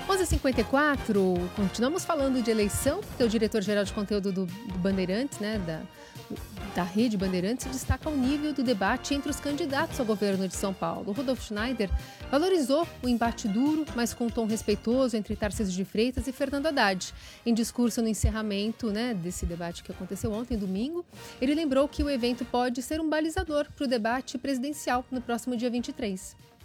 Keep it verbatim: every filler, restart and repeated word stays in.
onze e cinquenta e quatro, continuamos falando de eleição, porque o diretor-geral de conteúdo do, do Bandeirantes, né, da, da Rede Bandeirantes, destaca o nível do debate entre os candidatos ao governo de São Paulo. O Rodolfo Schneider valorizou o embate duro, mas com um tom respeitoso entre Tarcísio de Freitas e Fernando Haddad. Em discurso no encerramento, né, desse debate que aconteceu ontem, domingo, ele lembrou que o evento pode ser um balizador para o debate presidencial no próximo dia vinte e três.